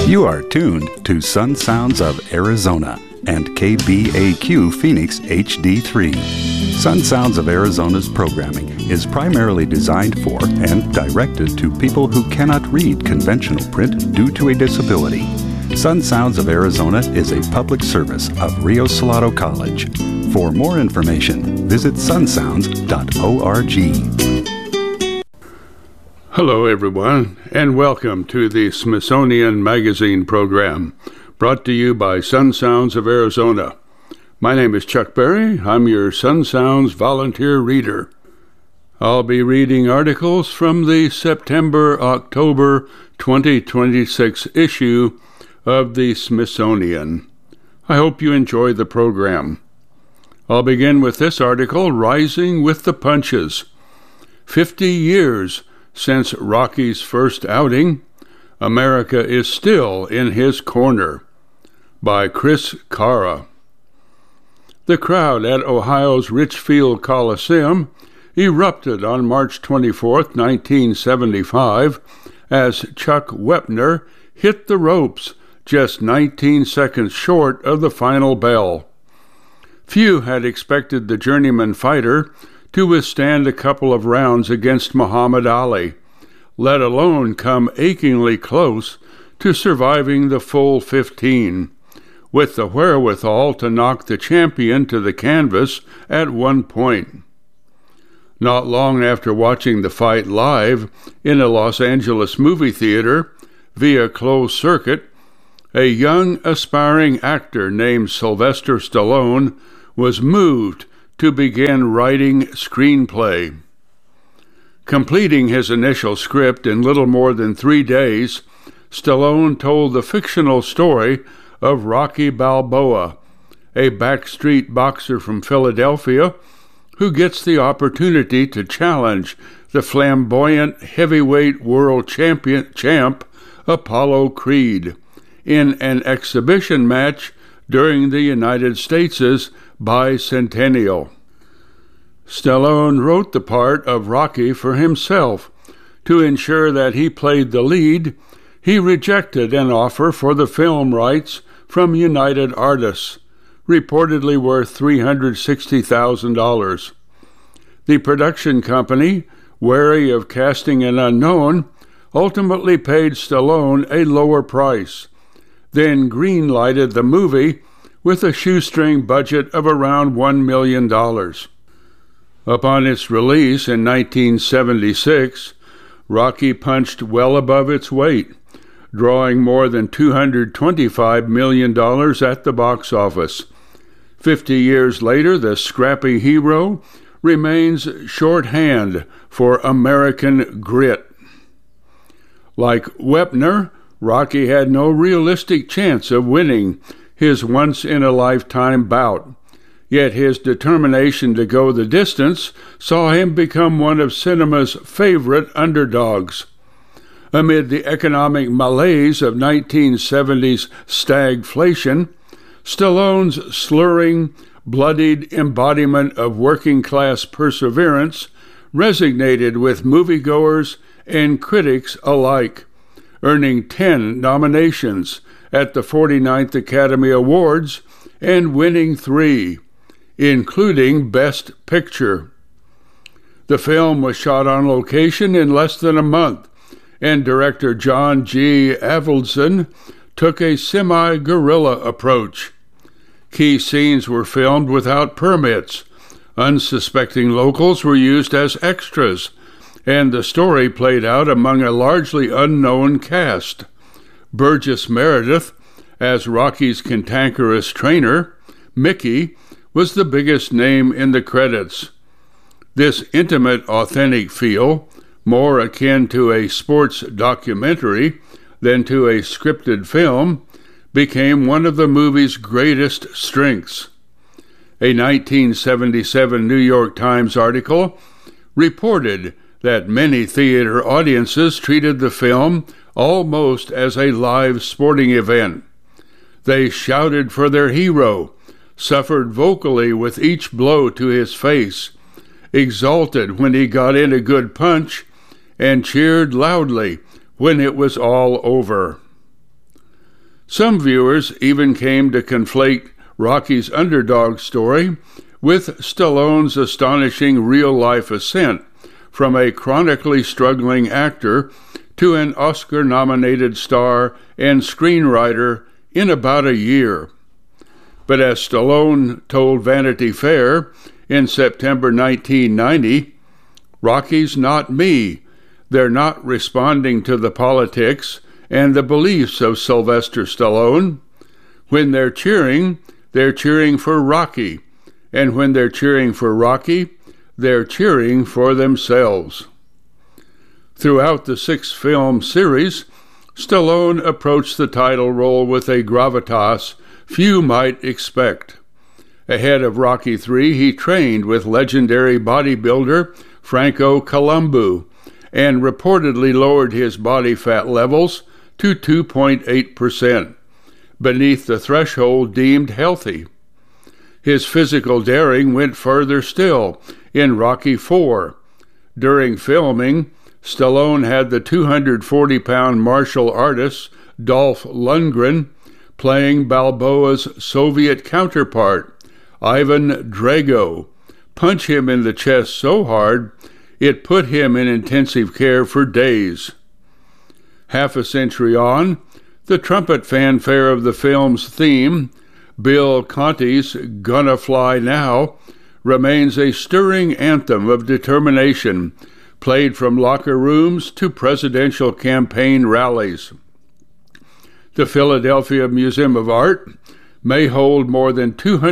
You are tuned to Sun Sounds of Arizona and KBAQ Phoenix HD3. Sun Sounds of Arizona's programming is primarily designed for and directed to people who cannot read conventional print due to a disability. Sun Sounds of Arizona is a public service of Rio Salado College. For more information, visit sunsounds.org. Hello, everyone, and welcome to the Smithsonian Magazine program, brought to you by Sun Sounds of Arizona. My name is Chuck Berry. I'm your Sun Sounds volunteer reader. I'll be reading articles from the September-October 2026 issue of the Smithsonian. I hope you enjoy the program. I'll begin with this article, Rising with the Punches. 50 years since Rocky's first outing, America is still in his corner, by Chris Cara. The crowd at Ohio's Richfield Coliseum erupted on March 24, 1975, as Chuck Wepner hit the ropes just 19 seconds short of the final bell. Few had expected the journeyman fighter to withstand a couple of rounds against Muhammad Ali, let alone come achingly close to surviving the full 15, with the wherewithal to knock the champion to the canvas at one point. Not long after watching the fight live in a Los Angeles movie theater via closed circuit, a young aspiring actor named Sylvester Stallone was moved to begin writing screenplay. Completing his initial script in little more than 3 days, Stallone told the fictional story of Rocky Balboa, a backstreet boxer from Philadelphia who gets the opportunity to challenge the flamboyant heavyweight world champ Apollo Creed in an exhibition match during the United States' bicentennial. Stallone wrote the part of Rocky for himself. To ensure that he played the lead, he rejected an offer for the film rights from United Artists, reportedly worth $360,000. The production company, wary of casting an unknown, ultimately paid Stallone a lower price, then green-lighted the movie with a shoestring budget of around $1 million. Upon its release in 1976, Rocky punched well above its weight, drawing more than $225 million at the box office. 50 years later, the scrappy hero remains shorthand for American grit. Like Wepner, Rocky had no realistic chance of winning his once-in-a-lifetime bout, yet his determination to go the distance saw him become one of cinema's favorite underdogs. Amid the economic malaise of 1970s stagflation, Stallone's slurring, bloodied embodiment of working-class perseverance resonated with moviegoers and critics alike, earning 10 nominations at the 49th Academy Awards and winning 3, including Best Picture. The film was shot on location in less than a month, and director John G. Avildsen took a semi-guerrilla approach. Key scenes were filmed without permits. Unsuspecting locals were used as extras, and the story played out among a largely unknown cast. Burgess Meredith, as Rocky's cantankerous trainer, Mickey, was the biggest name in the credits. This intimate, authentic feel, more akin to a sports documentary than to a scripted film, became one of the movie's greatest strengths. A 1977 New York Times article reported that many theater audiences treated the film almost as a live sporting event. They shouted for their hero, suffered vocally with each blow to his face, exulted when he got in a good punch, and cheered loudly when it was all over. Some viewers even came to conflate Rocky's underdog story with Stallone's astonishing real-life ascent from a chronically struggling actor to an Oscar-nominated star and screenwriter in about a year. But as Stallone told Vanity Fair in September 1990, "Rocky's not me. They're not responding to the politics and the beliefs of Sylvester Stallone. When they're cheering for Rocky. And when they're cheering for Rocky, they're cheering for themselves." Throughout the 6-film series, Stallone approached the title role with a gravitas few might expect. Ahead of Rocky III, he trained with legendary bodybuilder Franco Columbu and reportedly lowered his body fat levels to 2.8%, beneath the threshold deemed healthy. His physical daring went further still in Rocky IV. During filming, Stallone had the 240-pound martial artist Dolph Lundgren playing Balboa's Soviet counterpart, Ivan Drago, punch him in the chest so hard it put him in intensive care for days. Half a century on, the trumpet fanfare of the film's theme, Bill Conti's "Gonna Fly Now," remains a stirring anthem of determination, played from locker rooms to presidential campaign rallies. The Philadelphia Museum of Art may hold more than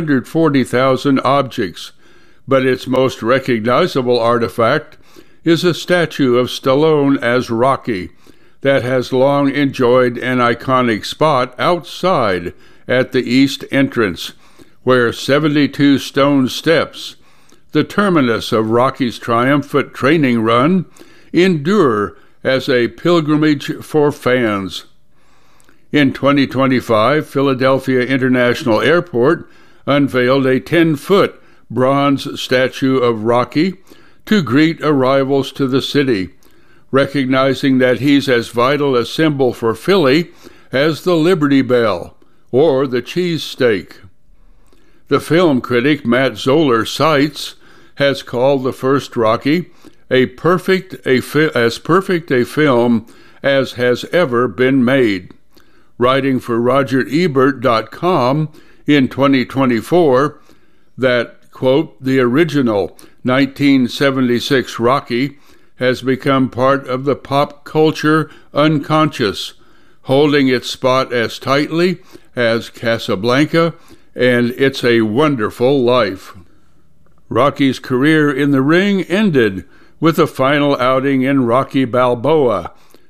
240,000 objects, but its most recognizable artifact is a statue of Stallone as Rocky that has long enjoyed an iconic spot outside at the east entrance, where 72 stone steps, the terminus of Rocky's triumphant training run, endure as a pilgrimage for fans. In 2025, Philadelphia International Airport unveiled a 10-foot bronze statue of Rocky to greet arrivals to the city, recognizing that he's as vital a symbol for Philly as the Liberty Bell or the cheesesteak. The film critic Matt Zoller cites has called the first Rocky as perfect a film as has ever been made. Writing for RogerEbert.com in 2024 that, quote, "the original 1976 Rocky has become part of the pop culture unconscious, holding its spot as tightly as Casablanca and It's a Wonderful Life." Rocky's career in the ring ended with a final outing in Rocky Balboa,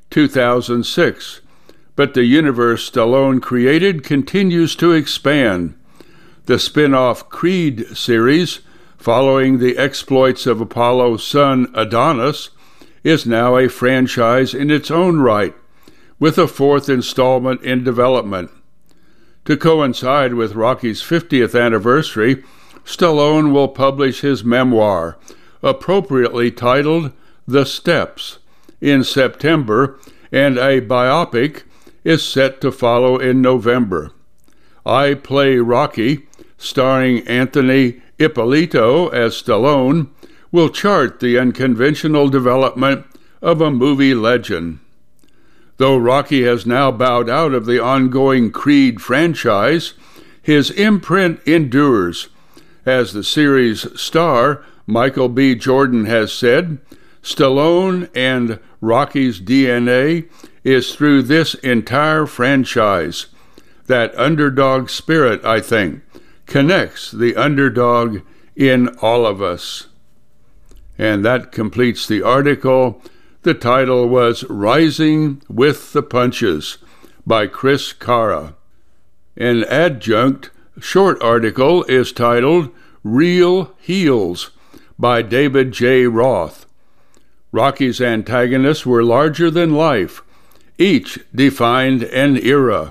2006, but the universe Stallone created continues to expand. The spin-off Creed series, following the exploits of Apollo's son Adonis, is now a franchise in its own right, with a 4th installment in development. To coincide with Rocky's 50th anniversary, Stallone will publish his memoir, appropriately titled The Steps, in September, and a biopic is set to follow in November. I Play Rocky, starring Anthony Ippolito as Stallone, will chart the unconventional development of a movie legend. Though Rocky has now bowed out of the ongoing Creed franchise, his imprint endures. As the series star Michael B. Jordan has said, Stallone and Rocky's DNA is through this entire franchise. That underdog spirit, I think, connects the underdog in all of us. And that completes the article. The title was Rising with the Punches by Chris Cara. An adjunct short article is titled Real Heels by David J. Roth. Rocky's antagonists were larger than life. Each defined an era.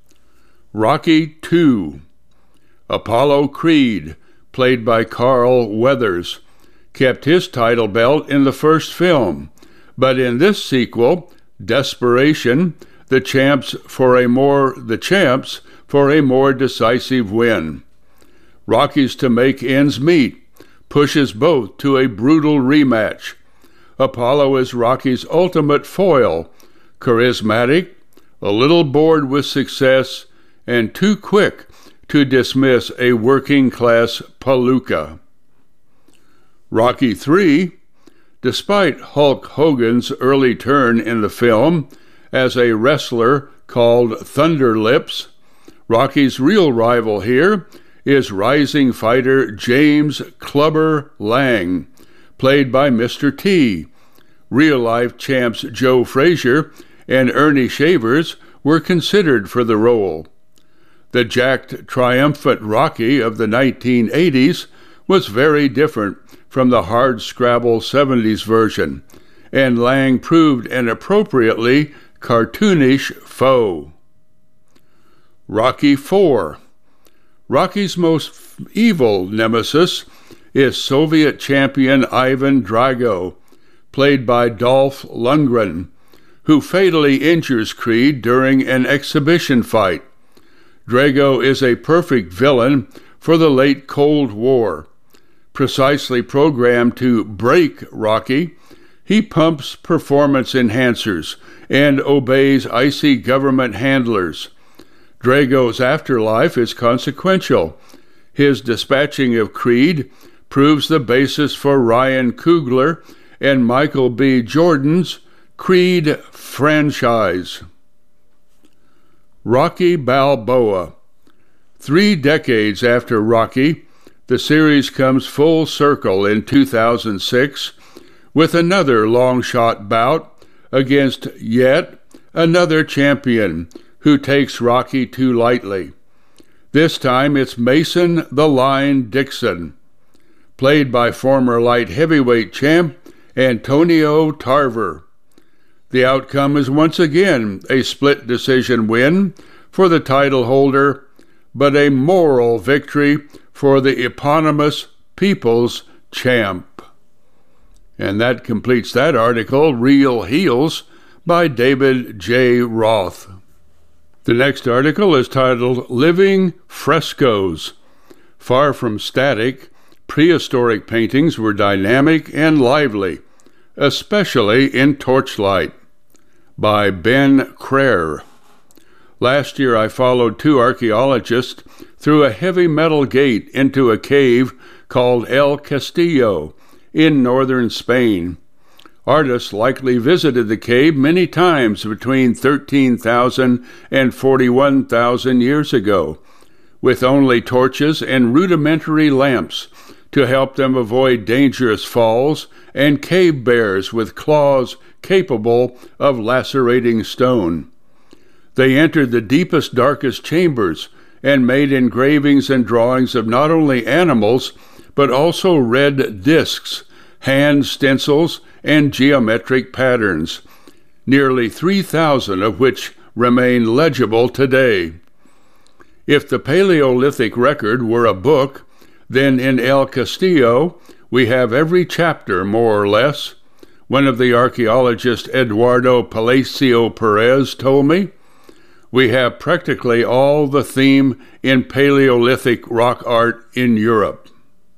Rocky II. Apollo Creed, played by Carl Weathers, kept his title belt in the first film, but in this sequel, Desperation, the champs for a more decisive win. Rocky's to make ends meet pushes both to a brutal rematch. Apollo is Rocky's ultimate foil, charismatic, a little bored with success, and too quick to dismiss a working-class palooka. Rocky III, despite Hulk Hogan's early turn in the film as a wrestler called Thunder Lips, Rocky's real rival here is rising fighter James Clubber Lang, played by Mr. T. Real-life champs Joe Frazier and Ernie Shavers were considered for the role. The jacked, triumphant Rocky of the 1980s was very different from the hard-scrabble 70s version, and Lang proved an appropriately cartoonish foe. Rocky IV. Rocky's most evil nemesis is Soviet champion Ivan Drago, played by Dolph Lundgren, who fatally injures Creed during an exhibition fight. Drago is a perfect villain for the late Cold War. Precisely programmed to break Rocky, he pumps performance enhancers and obeys icy government handlers. Drago's afterlife is consequential. His dispatching of Creed proves the basis for Ryan Coogler and Michael B. Jordan's Creed franchise. Rocky Balboa. 3 decades after Rocky, the series comes full circle in 2006 with another long-shot bout against yet another champion who takes Rocky too lightly. This time it's Mason the Line Dixon, played by former light heavyweight champ Antonio Tarver. The outcome is once again a split decision win for the title holder, but a moral victory for the eponymous People's Champ. And that completes that article, Real Heels, by David J. Roth. The next article is titled Living Frescoes. Far from static, prehistoric paintings were dynamic and lively, especially in torchlight, by Ben Crair. Last year I followed 2 archaeologists through a heavy metal gate into a cave called El Castillo in northern Spain. Artists likely visited the cave many times between 13,000 and 41,000 years ago, with only torches and rudimentary lamps to help them avoid dangerous falls and cave bears with claws capable of lacerating stone. They entered the deepest, darkest chambers and made engravings and drawings of not only animals, but also red discs, hand stencils, and geometric patterns, nearly 3,000 of which remain legible today. If the Paleolithic record were a book, then in El Castillo we have every chapter, more or less. One of the archaeologists, Eduardo Palacio Perez, told me, we have practically all the theme in Paleolithic rock art in Europe.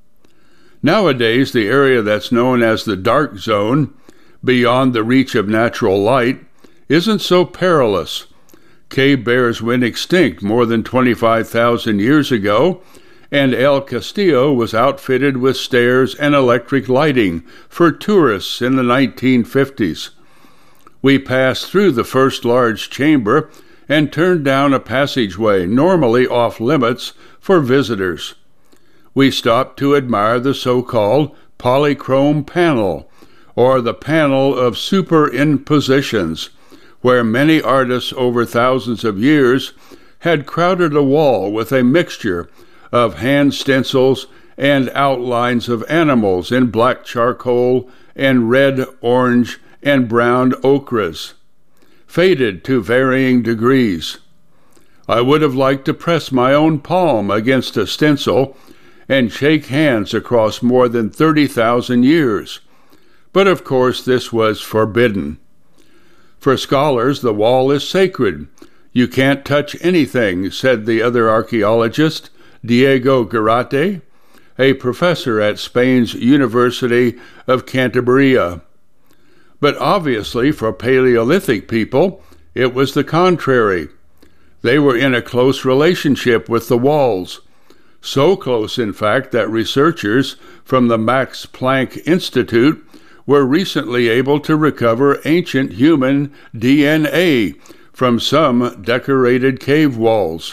Nowadays, the area that's known as the Dark Zone, beyond the reach of natural light, isn't so perilous. Cave bears went extinct more than 25,000 years ago, and El Castillo was outfitted with stairs and electric lighting for tourists in the 1950s. We passed through the first large chamber and turned down a passageway normally off-limits for visitors. We stopped to admire the so-called polychrome panel, or the panel of superimpositions, where many artists over thousands of years had crowded a wall with a mixture of hand stencils and outlines of animals in black charcoal and red, orange, and brown ochres, faded to varying degrees. I would have liked to press my own palm against a stencil and shake hands across more than 30,000 years. But of course this was forbidden. For scholars, the wall is sacred. You can't touch anything, said the other archaeologist, Diego Garate, a professor at Spain's University of Cantabria. But obviously, for Paleolithic people, it was the contrary. They were in a close relationship with the walls. So close, in fact, that researchers from the Max Planck Institute were recently able to recover ancient human DNA from some decorated cave walls.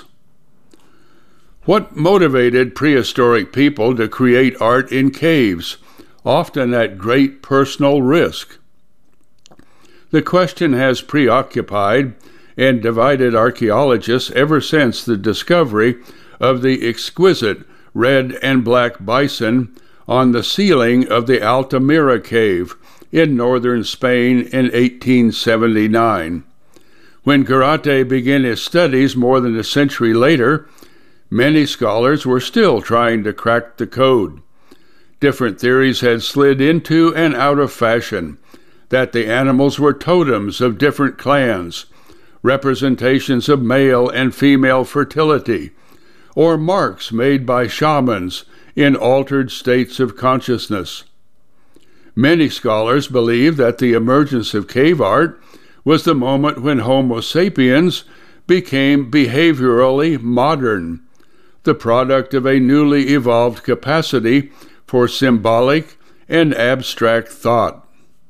What motivated prehistoric people to create art in caves, often at great personal risk? The question has preoccupied and divided archaeologists ever since the discovery of the exquisite red and black bison on the ceiling of the Altamira cave in northern Spain in 1879. When Garate began his studies more than a century later, many scholars were still trying to crack the code. Different theories had slid into and out of fashion, that the animals were totems of different clans, representations of male and female fertility, or marks made by shamans in altered states of consciousness. Many scholars believe that the emergence of cave art was the moment when Homo sapiens became behaviorally modern, the product of a newly evolved capacity for symbolic and abstract thought.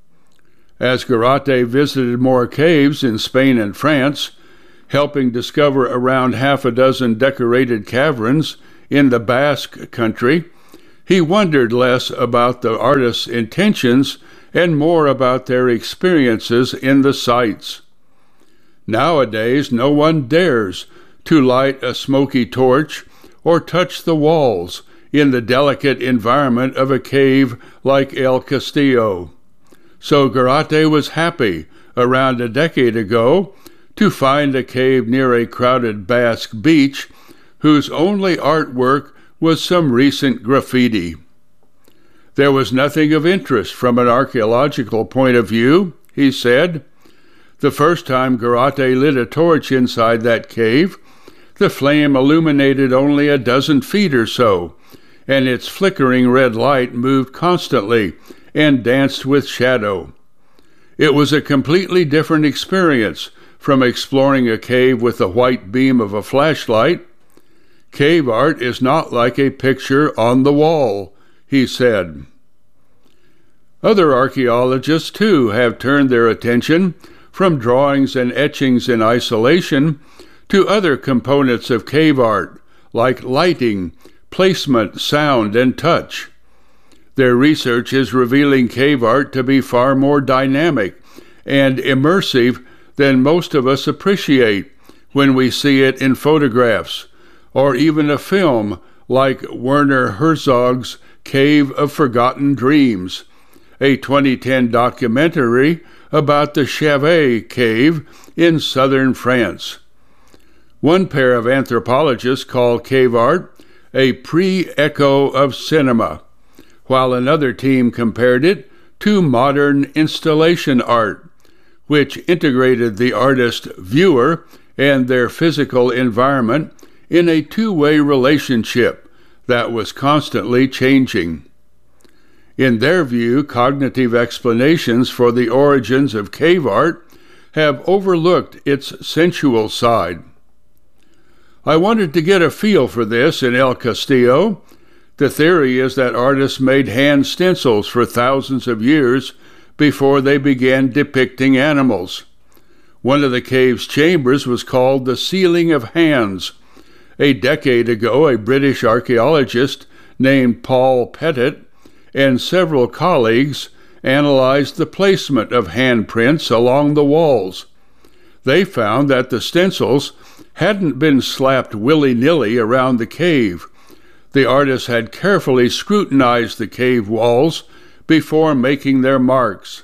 As Garate visited more caves in Spain and France, helping discover around half a dozen decorated caverns in the Basque country, he wondered less about the artists' intentions and more about their experiences in the sites. Nowadays, no one dares to light a smoky torch or touch the walls in the delicate environment of a cave like El Castillo. So Garate was happy, around a decade ago, to find a cave near a crowded Basque beach whose only artwork was some recent graffiti. There was nothing of interest from an archaeological point of view, he said. The first time Garate lit a torch inside that cave, the flame illuminated only a dozen feet or so, and its flickering red light moved constantly and danced with shadow. It was a completely different experience from exploring a cave with the white beam of a flashlight. Cave art is not like a picture on the wall, he said. Other archaeologists, too, have turned their attention from drawings and etchings in isolation to other components of cave art, like lighting, placement, sound, and touch. Their research is revealing cave art to be far more dynamic and immersive than most of us appreciate when we see it in photographs, or even a film like Werner Herzog's Cave of Forgotten Dreams, a 2010 documentary about the Chauvet Cave in southern France. One pair of anthropologists call cave art a pre-echo of cinema, while another team compared it to modern installation art, which integrated the artist-viewer and their physical environment in a two-way relationship that was constantly changing. In their view, cognitive explanations for the origins of cave art have overlooked its sensual side. I wanted to get a feel for this in El Castillo. The theory is that artists made hand stencils for thousands of years before they began depicting animals. One of the cave's chambers was called the Ceiling of Hands. A decade ago, a British archaeologist named Paul Pettit and several colleagues analyzed the placement of handprints along the walls. They found that the stencils hadn't been slapped willy-nilly around the cave. The artists had carefully scrutinized the cave walls before making their marks.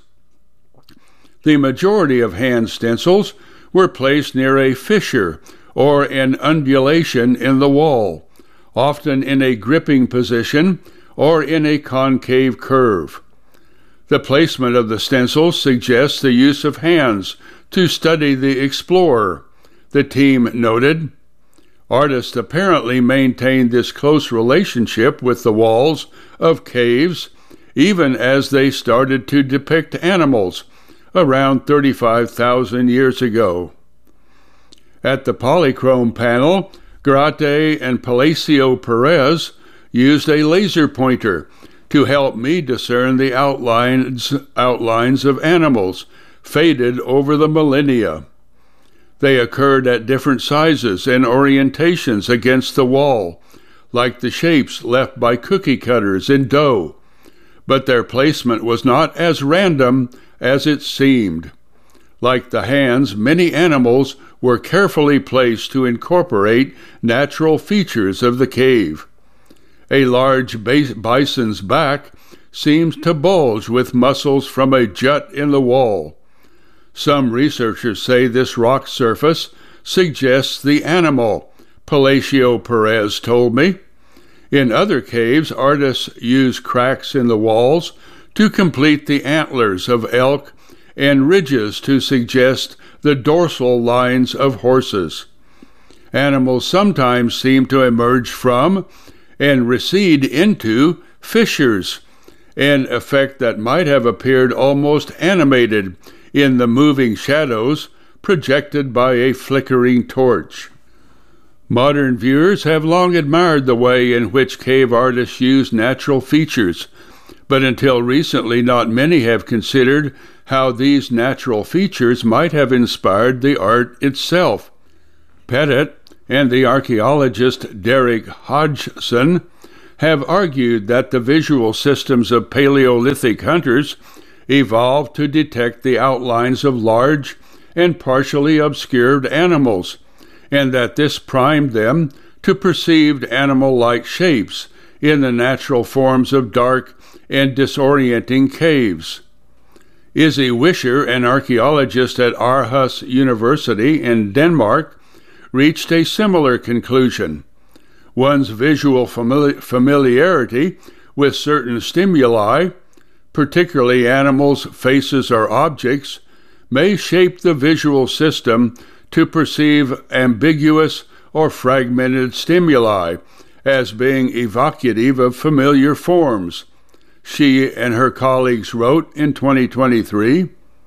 The majority of hand stencils were placed near a fissure or an undulation in the wall, often in a gripping position or in a concave curve. The placement of the stencils suggests the use of hands to study the explorer, the team noted. Artists apparently maintained this close relationship with the walls of caves even as they started to depict animals around 35,000 years ago. At the polychrome panel, Garate and Palacio Perez used a laser pointer to help me discern the outlines of animals faded over the millennia. They occurred at different sizes and orientations against the wall, like the shapes left by cookie cutters in dough, but their placement was not as random as it seemed. Like the hands, many animals were carefully placed to incorporate natural features of the cave. A large bison's back seems to bulge with muscles from a jut in the wall. Some researchers say this rock surface suggests the animal, Palacio Perez told me. In other caves, artists use cracks in the walls to complete the antlers of elk and ridges to suggest the dorsal lines of horses. Animals sometimes seem to emerge from and recede into fissures, an effect that might have appeared almost animated in the moving shadows projected by a flickering torch. Modern viewers have long admired the way in which cave artists use natural features, but until recently not many have considered how these natural features might have inspired the art itself. Pettit and the archaeologist Derek Hodgson have argued that the visual systems of Paleolithic hunters evolved to detect the outlines of large and partially obscured animals, and that this primed them to perceive animal-like shapes in the natural forms of dark and disorienting caves. Izzy Wischer, an archaeologist at Aarhus University in Denmark, reached a similar conclusion. One's visual familiarity with certain stimuli, particularly animals, faces, or objects, may shape the visual system to perceive ambiguous or fragmented stimuli as being evocative of familiar forms, she and her colleagues wrote in 2023.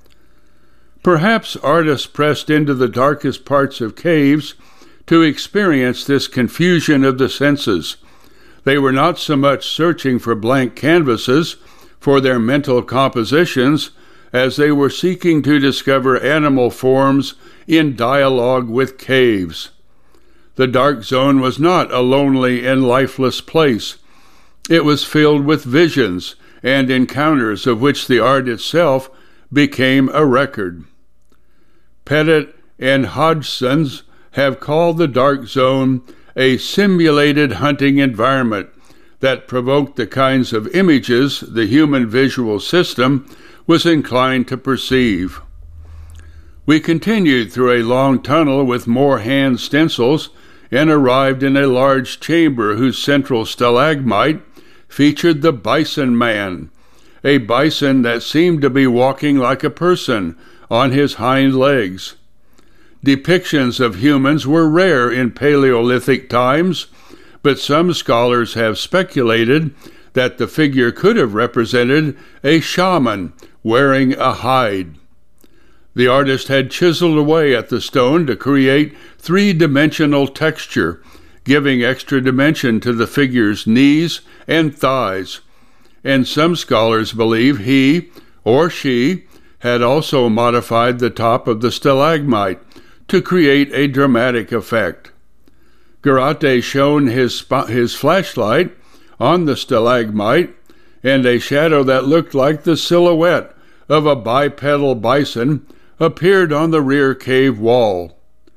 Perhaps artists pressed into the darkest parts of caves to experience this confusion of the senses. They were not so much searching for blank canvases for their mental compositions as they were seeking to discover animal forms in dialogue with caves. The dark zone was not a lonely and lifeless place. It was filled with visions and encounters of which the art itself became a record. Pettit and Hodgson have called the dark zone a simulated hunting environment that provoked the kinds of images the human visual system was inclined to perceive. We continued through a long tunnel with more hand stencils and arrived in a large chamber whose central stalagmite featured the Bison Man, a bison that seemed to be walking like a person on his hind legs. Depictions of humans were rare in Paleolithic times, but some scholars have speculated that the figure could have represented a shaman wearing a hide. The artist had chiseled away at the stone to create three-dimensional texture, giving extra dimension to the figure's knees and thighs, and some scholars believe he or she had also modified the top of the stalagmite to create a dramatic effect. Garate shone his flashlight on the stalagmite, and a shadow that looked like the silhouette of a bipedal bison appeared on the rear cave wall.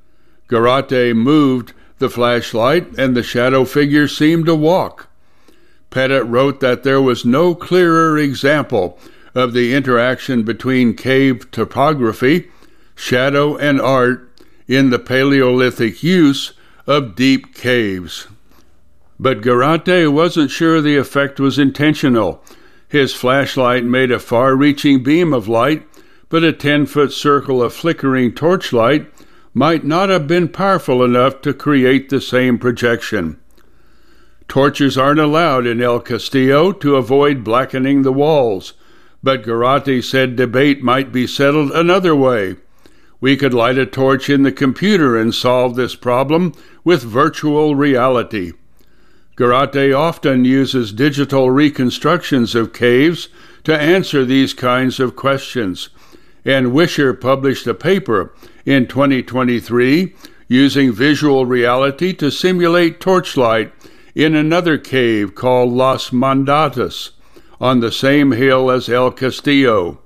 Garate moved the flashlight, and the shadow figure seemed to walk. Pettit wrote that there was no clearer example of the interaction between cave topography, shadow, and art in the Paleolithic use of deep caves. But Garate wasn't sure the effect was intentional. His flashlight made a far-reaching beam of light, but a 10-foot circle of flickering torchlight might not have been powerful enough to create the same projection. Torches aren't allowed in El Castillo to avoid blackening the walls, but Garate said debate might be settled another way. We could light a torch in the computer and solve this problem with virtual reality. Garate often uses digital reconstructions of caves to answer these kinds of questions, and Wisher published a paper in 2023 using visual reality to simulate torchlight in another cave called Las Mandatas on the same hill as El Castillo.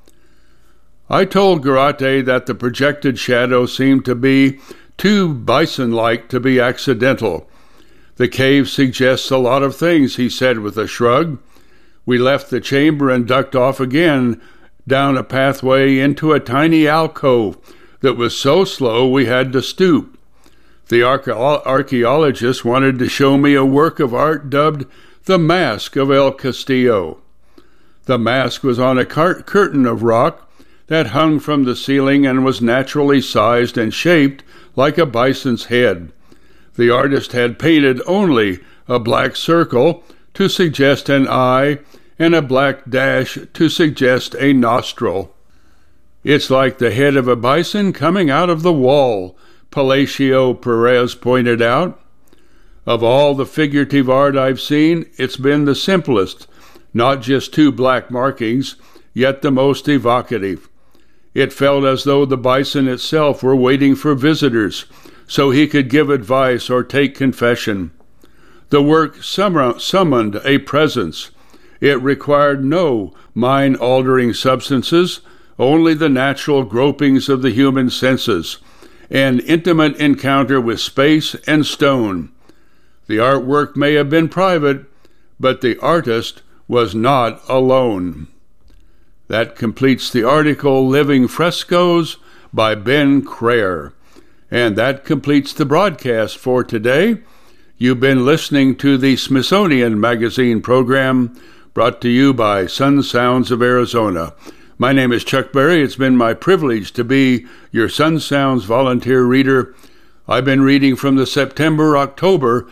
I told Garate that the projected shadow seemed to be too bison-like to be accidental. The cave suggests a lot of things, he said with a shrug. We left the chamber and ducked off again down a pathway into a tiny alcove that was so slow we had to stoop. The archaeologist wanted to show me a work of art dubbed The Mask of El Castillo. The mask was on a curtain of rock that hung from the ceiling and was naturally sized and shaped like a bison's head. The artist had painted only a black circle to suggest an eye and a black dash to suggest a nostril. It's like the head of a bison coming out of the wall, Palacio Perez pointed out. Of all the figurative art I've seen, it's been the simplest, not just two black markings, yet the most evocative. It felt as though the bison itself were waiting for visitors, so he could give advice or take confession. The work summoned a presence. It required no mind-altering substances, only the natural gropings of the human senses, an intimate encounter with space and stone. The artwork may have been private, but the artist was not alone. That completes the article Living Frescoes by Ben Crayer. And that completes the broadcast for today. You've been listening to the Smithsonian Magazine program brought to you by Sun Sounds of Arizona. My name is Chuck Berry. It's been my privilege to be your Sun Sounds volunteer reader. I've been reading from the September-October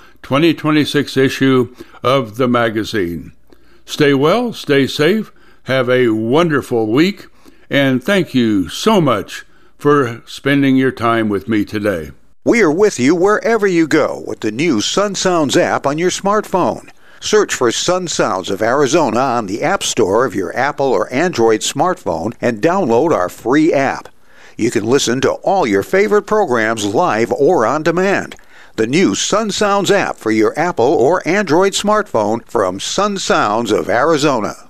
2026 issue of the magazine. Stay well, stay safe, have a wonderful week, and thank you so much for spending your time with me today. We are with you wherever you go with the new Sun Sounds app on your smartphone. Search for Sun Sounds of Arizona on the App Store of your Apple or Android smartphone and download our free app. You can listen to all your favorite programs live or on demand. The new Sun Sounds app for your Apple or Android smartphone from Sun Sounds of Arizona.